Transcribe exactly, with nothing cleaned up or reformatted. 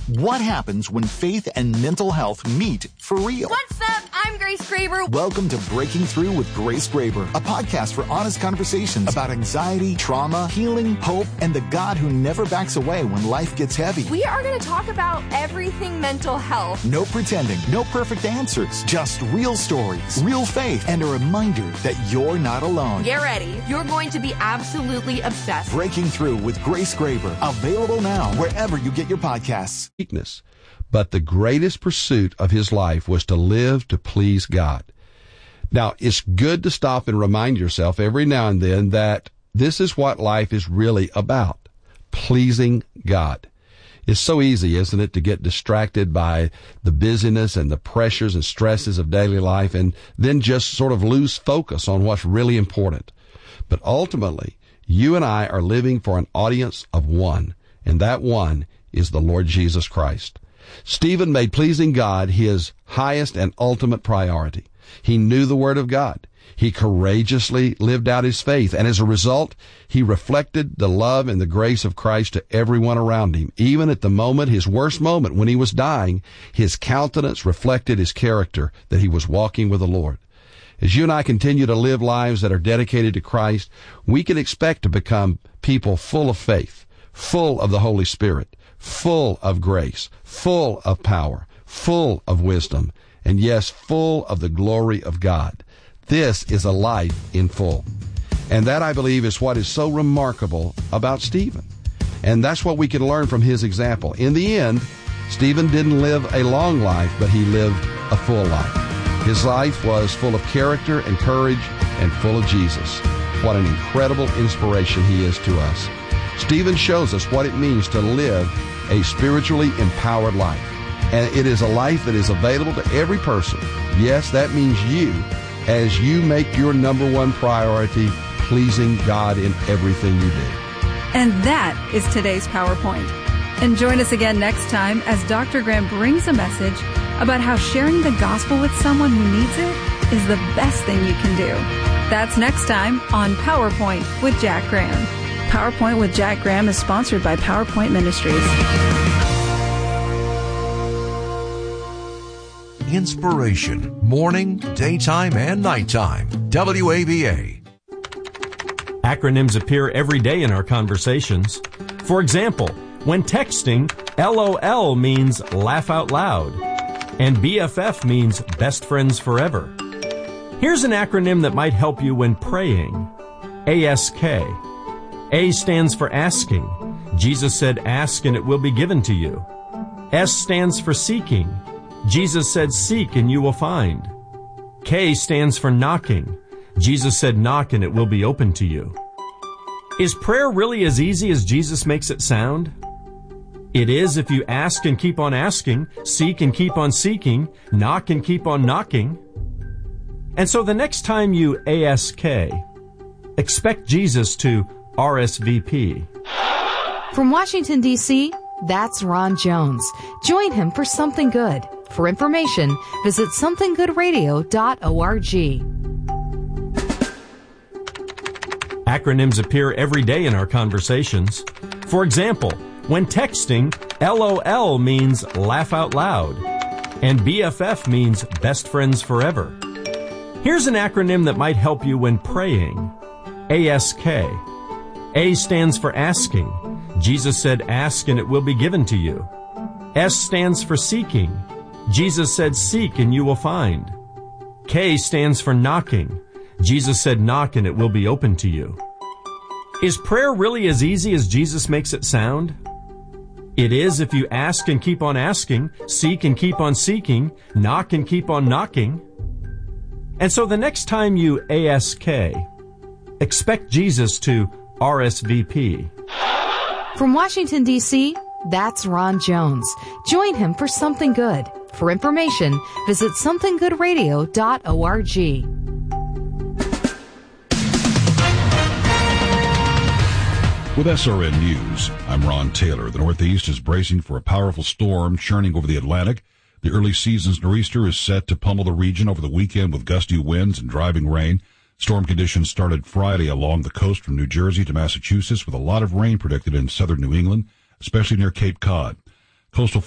What happens when faith and mental health meet for real? What's up? I'm Grace Graber. Welcome to Breaking Through with Grace Graber, a podcast for honest conversations about anxiety, trauma, healing, hope, and the God who never backs away when life gets heavy. We are going to talk about everything mental health. No pretending, no perfect answers, just real stories, real faith, and a reminder that you're not alone. Get ready. You're going to be absolutely obsessed. Breaking Through with Grace Graber, available now wherever you get your podcasts. Weakness. But the greatest pursuit of his life was to live to please God. Now, it's good to stop and remind yourself every now and then that this is what life is really about, pleasing God. It's so easy, isn't it, to get distracted by the busyness and the pressures and stresses of daily life and then just sort of lose focus on what's really important. But ultimately, you and I are living for an audience of one, and that one is the Lord Jesus Christ. Stephen made pleasing God his highest and ultimate priority. He knew the Word of God. He courageously lived out his faith, and as a result, he reflected the love and the grace of Christ to everyone around him. Even at the moment, his worst moment, when he was dying, his countenance reflected his character, that he was walking with the Lord. As you and I continue to live lives that are dedicated to Christ, we can expect to become people full of faith, full of the Holy Spirit, full of grace, full of power, full of wisdom, and yes, full of the glory of God. This is a life in full. And that, I believe, is what is so remarkable about Stephen. And that's what we can learn from his example. In the end, Stephen didn't live a long life, but he lived a full life. His life was full of character and courage and full of Jesus. What an incredible inspiration he is to us. Stephen shows us what it means to live a spiritually empowered life. And it is a life that is available to every person. Yes, that means you, as you make your number one priority pleasing God in everything you do. And that is today's PowerPoint. And join us again next time as Doctor Graham brings a message about how sharing the gospel with someone who needs it is the best thing you can do. That's next time on PowerPoint with Jack Graham. PowerPoint with Jack Graham is sponsored by PowerPoint Ministries. Inspiration, morning, daytime, and nighttime. W A V A. Acronyms appear every day in our conversations. For example, when texting, L O L means laugh out loud, and B F F means best friends forever. Here's an acronym that might help you when praying. A S K. A stands for asking. Jesus said, ask and it will be given to you. S stands for seeking. Jesus said, seek and you will find. K stands for knocking. Jesus said, knock and it will be open to you. Is prayer really as easy as Jesus makes it sound? It is if you ask and keep on asking, seek and keep on seeking, knock and keep on knocking. And so the next time you A S K, expect Jesus to R S V P. From Washington, D C, that's Ron Jones. Join him for Something Good. For information, visit something good radio dot org. Acronyms appear every day in our conversations. For example, when texting, L O L means laugh out loud, and B F F means best friends forever. Here's an acronym that might help you when praying. A S K. A stands for asking. Jesus said, ask and it will be given to you. S stands for seeking. Jesus said, seek and you will find. K stands for knocking. Jesus said, knock and it will be open to you. Is prayer really as easy as Jesus makes it sound? It is if you ask and keep on asking, seek and keep on seeking, knock and keep on knocking. And so the next time you A S K, expect Jesus to R S V P. From Washington, D C, that's Ron Jones. Join him for Something Good. For information, visit something good radio dot org. With S R N News, I'm Ron Taylor. The Northeast is bracing for a powerful storm churning over the Atlantic. The early season's nor'easter is set to pummel the region over the weekend with gusty winds and driving rain. Storm conditions started Friday along the coast from New Jersey to Massachusetts, with a lot of rain predicted in southern New England, especially near Cape Cod. Coastal